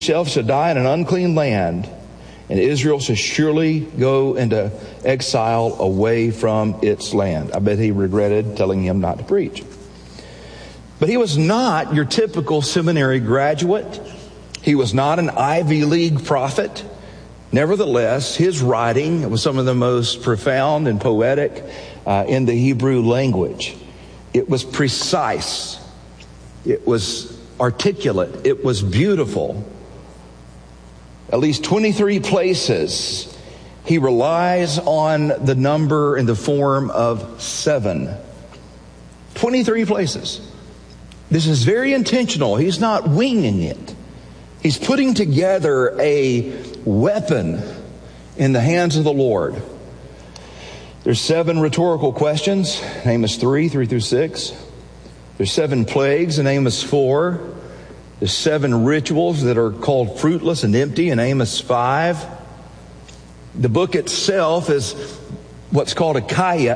itself shall die in an unclean land, and Israel shall surely go into exile away from its land. I bet he regretted telling him not to preach. But he was not your typical seminary graduate. He was not an Ivy League prophet. Nevertheless, his writing was some of the most profound and poetic in the Hebrew language. It was precise. It was articulate. It was beautiful. At least 23 places he relies on the number in the form of 7. 23 places. This is very intentional. He's not winging it. He's putting together a weapon in the hands of the Lord. There's 7 rhetorical questions. Amos 3 through 6. There's 7 plagues in Amos 4. There's 7 rituals that are called fruitless and empty in Amos 5. The book itself is what's called a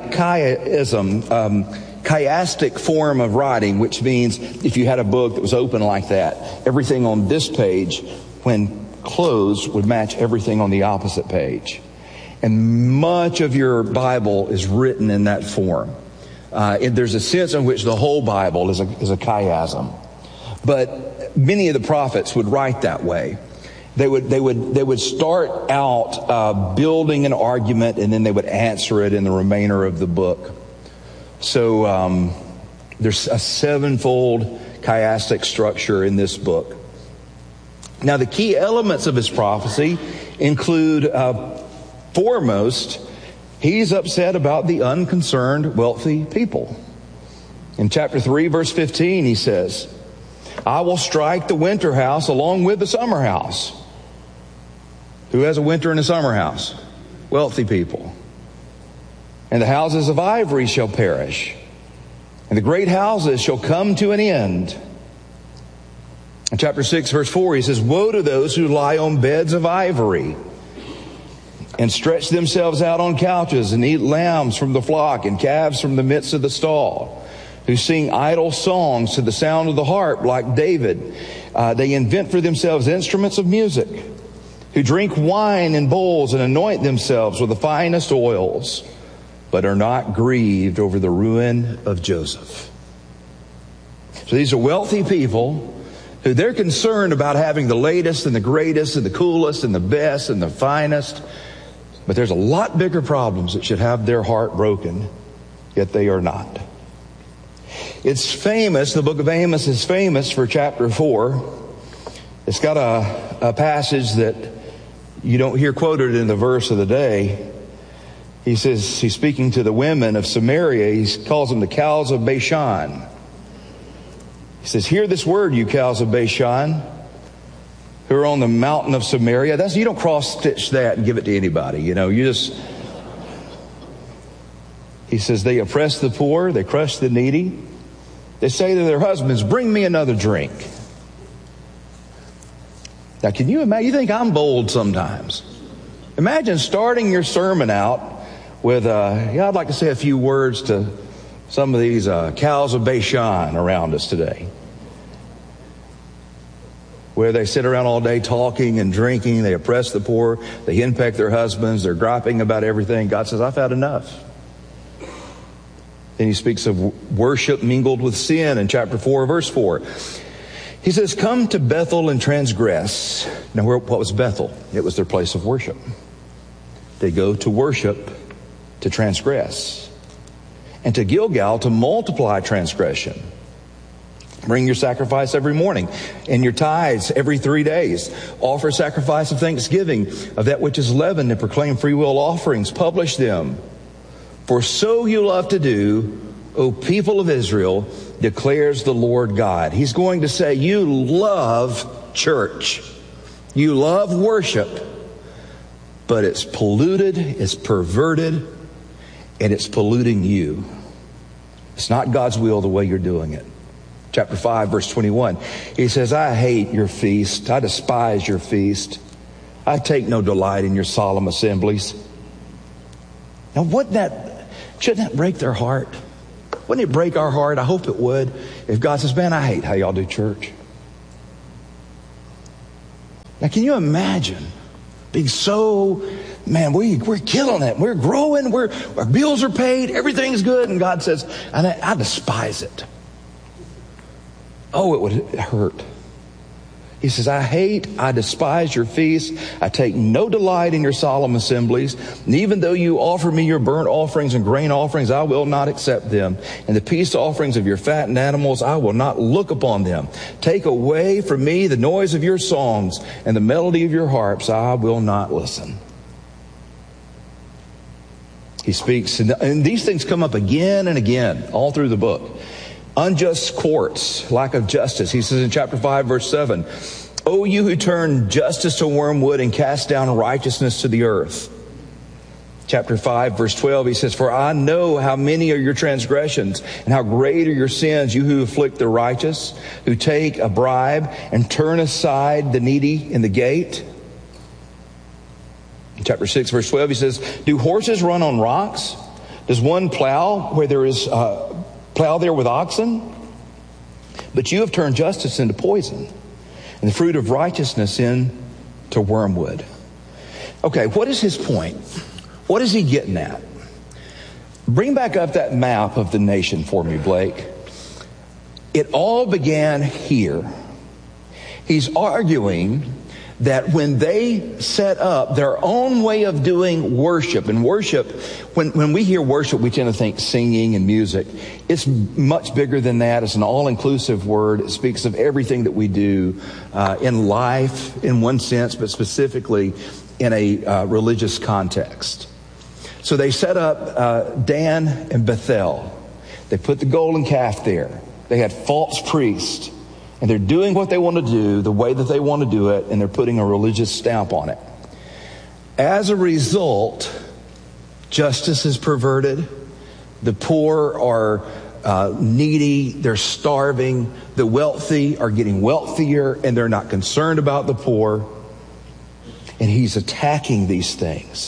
chiastic form of writing, which means if you had a book that was open like that, everything on this page, when closed, would match everything on the opposite page. And much of your Bible is written in that form. And there's a sense in which the whole Bible is a chiasm. But many of the prophets would write that way. They would start out building an argument, and then they would answer it in the remainder of the book. So there's a 7-fold chiastic structure in this book. Now, the key elements of his prophecy include, foremost, he's upset about the unconcerned wealthy people. In chapter 3, verse 15, he says, I will strike the winter house along with the summer house. Who has a winter and a summer house? Wealthy people. And the houses of ivory shall perish, and the great houses shall come to an end. In chapter 6, verse 4, he says, woe to those who lie on beds of ivory and stretch themselves out on couches and eat lambs from the flock and calves from the midst of the stall, who sing idle songs to the sound of the harp like David. They invent for themselves instruments of music, who drink wine in bowls and anoint themselves with the finest oils, but are not grieved over the ruin of Joseph. So these are wealthy people who they're concerned about having the latest and the greatest and the coolest and the best and the finest. But there's a lot bigger problems that should have their heart broken, yet they are not. It's famous, the book of Amos is famous for chapter 4. It's got a passage that you don't hear quoted in the verse of the day. He says, he's speaking to the women of Samaria. He calls them the cows of Bashan. He says, hear this word, you cows of Bashan, who are on the mountain of Samaria. You don't cross-stitch that and give it to anybody. He says, they oppress the poor, they crush the needy. They say to their husbands, bring me another drink. Now, can you imagine? You think I'm bold sometimes. Imagine starting your sermon out with, I'd like to say a few words to some of these cows of Bashan around us today, where they sit around all day talking and drinking. They oppress the poor. They henpeck their husbands. They're griping about everything. God says, I've had enough. Then he speaks of worship mingled with sin in chapter 4, verse 4. He says, come to Bethel and transgress. Now, what was Bethel? It was their place of worship. They go to worship to transgress. And to Gilgal to multiply transgression. Bring your sacrifice every morning and your tithes every 3 days. Offer sacrifice of thanksgiving of that which is leavened and proclaim free will offerings. Publish them. For so you love to do, O people of Israel, declares the Lord God. He's going to say, you love church. You love worship, but it's polluted, it's perverted, and it's polluting you. It's not God's will the way you're doing it. Chapter 5, verse 21. He says, I hate your feast. I despise your feast. I take no delight in your solemn assemblies. Now, shouldn't that break their heart? Wouldn't it break our heart? I hope it would. If God says, man, I hate how y'all do church. Now, can you imagine being so, man, we're killing it. We're growing. Our bills are paid. Everything's good. And God says, I despise it. Oh, it would hurt. He says, I despise your feasts. I take no delight in your solemn assemblies. And even though you offer me your burnt offerings and grain offerings, I will not accept them. And the peace offerings of your fattened animals, I will not look upon them. Take away from me the noise of your songs and the melody of your harps. I will not listen. He speaks, and these things come up again and again all through the book. Unjust courts, lack of justice. He says in chapter 5, verse 7, O you who turn justice to wormwood and cast down righteousness to the earth. Chapter 5, verse 12, he says, For I know how many are your transgressions and how great are your sins, you who afflict the righteous, who take a bribe and turn aside the needy in the gate. In chapter 6, verse 12, he says, Do horses run on rocks? Does one plow where there is plow there with oxen? But you have turned justice into poison and the fruit of righteousness into wormwood. Okay, what is his point? What is he getting at? Bring back up that map of the nation for me, Blake. It all began here. He's arguing that when they set up their own way of doing worship, and worship, when we hear worship, we tend to think singing and music. It's much bigger than that. It's an all-inclusive word. It speaks of everything that we do in life, in one sense, but specifically in a religious context. So they set up Dan and Bethel. They put the golden calf there. They had false priests. And they're doing what they want to do, the way that they want to do it, and they're putting a religious stamp on it. As a result, justice is perverted. The poor are needy. They're starving. The wealthy are getting wealthier, and they're not concerned about the poor. And he's attacking these things.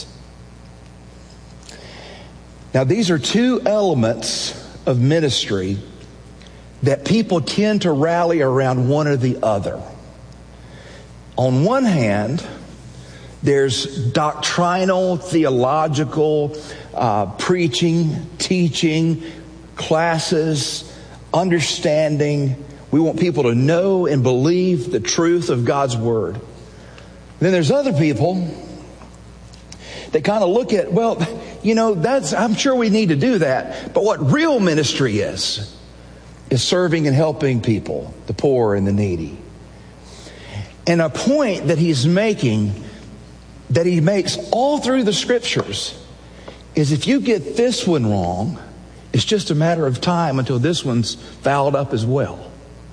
Now, these are two elements of ministry that people tend to rally around one or the other. On one hand, there's doctrinal, theological, preaching, teaching, classes, understanding. We want people to know and believe the truth of God's Word. Then there's other people that kind of look at, well, I'm sure we need to do that. But what real ministry is serving and helping people, the poor and the needy. And a point that he's making, that he makes all through the scriptures, is if you get this one wrong, it's just a matter of time until this one's fouled up as well.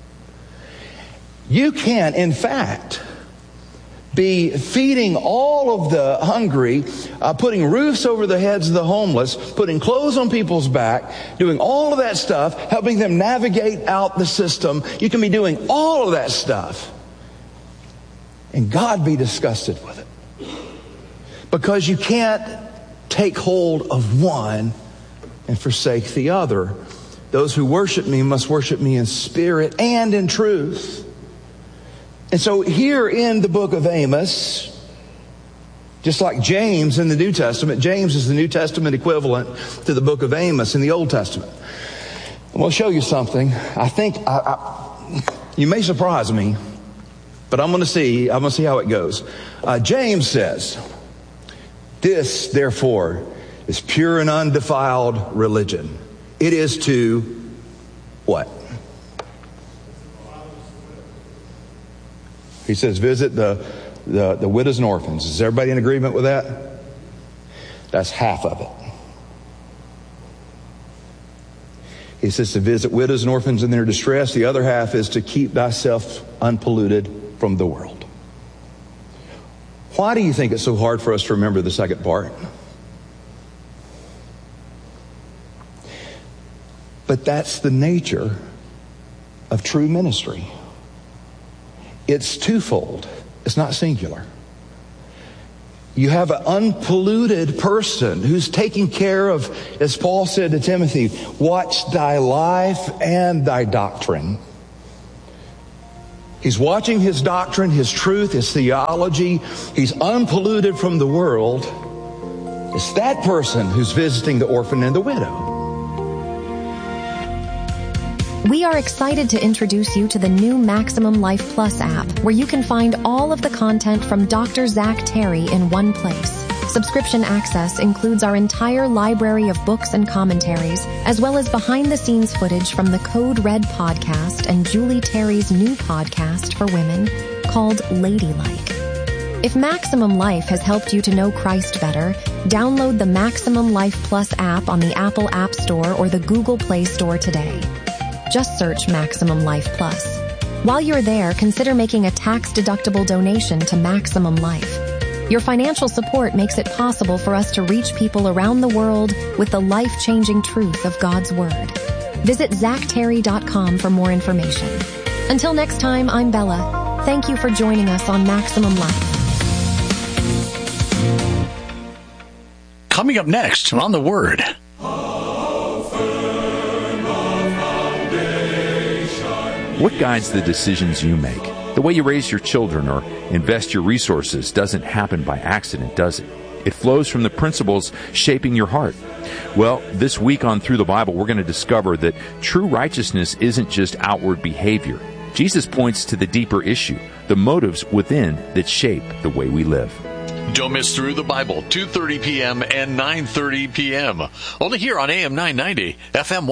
You can, in fact, be feeding all of the hungry, putting roofs over the heads of the homeless, putting clothes on people's back, doing all of that stuff, helping them navigate out the system. You can be doing all of that stuff, and God be disgusted with it. Because you can't take hold of one and forsake the other. Those who worship me must worship me in spirit and in truth. And so here in the book of Amos, just like James in the New Testament, James is the New Testament equivalent to the book of Amos in the Old Testament. I'm going to show you something. I think you may surprise me, but I'm going to see how it goes. James says, this, therefore, is pure and undefiled religion. It is to what? He says, visit the widows and orphans. Is everybody in agreement with that? That's half of it. He says to visit widows and orphans in their distress. The other half is to keep thyself unpolluted from the world. Why do you think it's so hard for us to remember the second part? But that's the nature of true ministry. It's twofold. It's not singular. You have an unpolluted person who's taking care of, as Paul said to Timothy, watch thy life and thy doctrine. He's watching his doctrine, his truth, his theology. He's unpolluted from the world. It's that person who's visiting the orphan and the widow. We are excited to introduce you to the new Maximum Life Plus app, where you can find all of the content from Dr. Zach Terry in one place. Subscription access includes our entire library of books and commentaries, as well as behind-the-scenes footage from the Code Red podcast and Julie Terry's new podcast for women called Ladylike. If Maximum Life has helped you to know Christ better, download the Maximum Life Plus app on the Apple App Store or the Google Play Store today. Just search Maximum Life Plus. While you're there, consider making a tax-deductible donation to Maximum Life. Your financial support makes it possible for us to reach people around the world with the life-changing truth of God's Word. Visit ZachTerry.com for more information. Until next time, I'm Bella. Thank you for joining us on Maximum Life. Coming up next on The Word. What guides the decisions you make? The way you raise your children or invest your resources doesn't happen by accident, does it? It flows from the principles shaping your heart. Well, this week on Through the Bible, we're going to discover that true righteousness isn't just outward behavior. Jesus points to the deeper issue, the motives within that shape the way we live. Don't miss Through the Bible, 2:30 p.m. and 9:30 p.m. Only here on AM 990, FM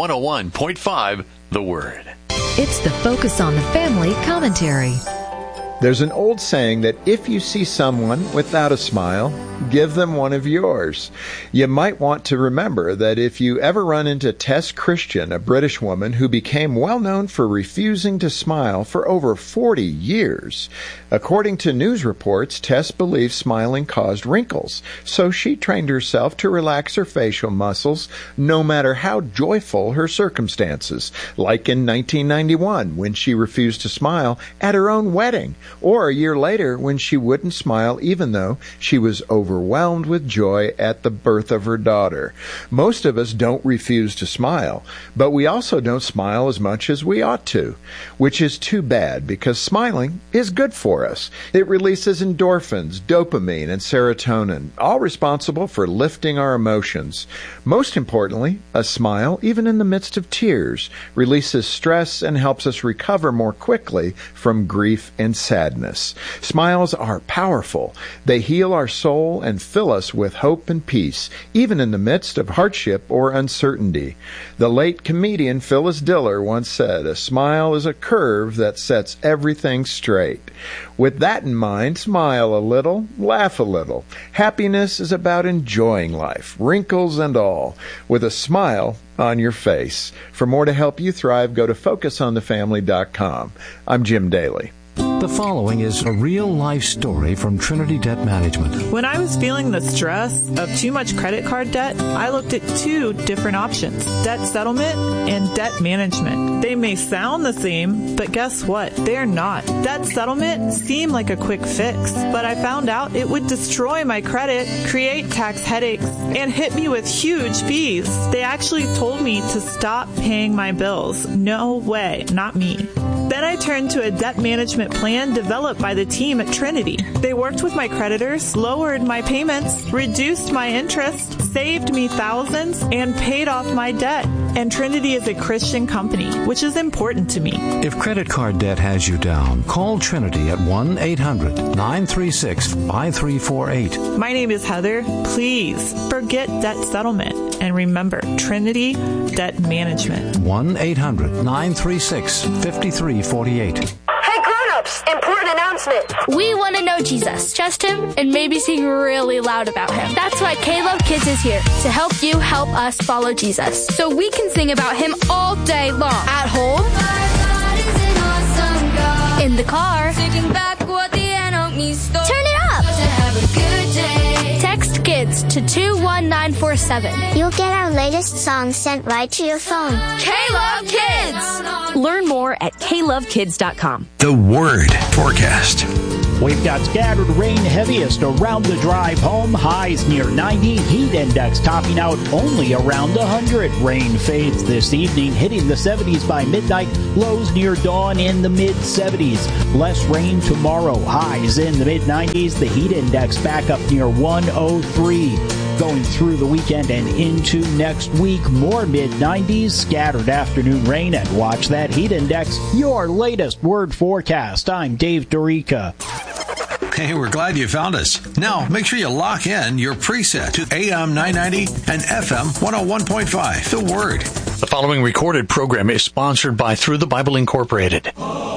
101.5, The Word. It's the Focus on the Family commentary. There's an old saying that if you see someone without a smile, give them one of yours. You might want to remember that if you ever run into Tess Christian, a British woman who became well known for refusing to smile for over 40 years. According to news reports, Tess believes smiling caused wrinkles, so she trained herself to relax her facial muscles no matter how joyful her circumstances, like in 1991 when she refused to smile at her own wedding, or a year later when she wouldn't smile even though she was overwhelmed with joy at the birth of her daughter. Most of us don't refuse to smile, but we also don't smile as much as we ought to, which is too bad because smiling is good for us. It releases endorphins, dopamine, and serotonin, all responsible for lifting our emotions. Most importantly, a smile, even in the midst of tears, releases stress and helps us recover more quickly from grief and sadness. Smiles are powerful. They heal our soul and fill us with hope and peace, even in the midst of hardship or uncertainty. The late comedian Phyllis Diller once said, "A smile is a curve that sets everything straight." With that in mind, smile a little, laugh a little. Happiness is about enjoying life, wrinkles and all, with a smile on your face. For more to help you thrive, go to FocusOnTheFamily.com. I'm Jim Daly. The following is a real-life story from Trinity Debt Management. When I was feeling the stress of too much credit card debt, I looked at two different options: debt settlement and debt management. They may sound the same, but guess what? They're not. Debt settlement seemed like a quick fix, but I found out it would destroy my credit, create tax headaches, and hit me with huge fees. They actually told me to stop paying my bills. No way, not me. Then I turned to a debt management plan developed by the team at Trinity. They worked with my creditors, lowered my payments, reduced my interest, saved me thousands, and paid off my debt. And Trinity is a Christian company, which is important to me. If credit card debt has you down, call Trinity at 1-800-936-5348. My name is Heather. Please forget debt settlement and remember Trinity Debt Management. 1-800-936-5348. Important announcement. We want to know Jesus, trust him, and maybe sing really loud about him. That's why K-Love Kids is here to help you help us follow Jesus, so we can sing about him all day long. At home, God is an awesome God. In the car, taking back what the enemy stole. Turn it up. Have a good day. Text kids to 21947. You'll get our latest songs sent right to your phone. K-Love Kids. Learn more at klovekids.com. The Word Forecast. We've got scattered rain heaviest around the drive home. Highs near 90. Heat index topping out only around 100. Rain fades this evening, hitting the 70s by midnight. Lows near dawn in the mid-70s. Less rain tomorrow. Highs in the mid-90s. The heat index back up near 103. Going through the weekend and into next week, more mid-90s, scattered afternoon rain, and watch that heat index. Your latest word forecast. I'm Dave Dorica. Hey, we're glad you found us. Now, make sure you lock in your preset to AM 990 and FM 101.5. The Word. The following recorded program is sponsored by Through the Bible Incorporated.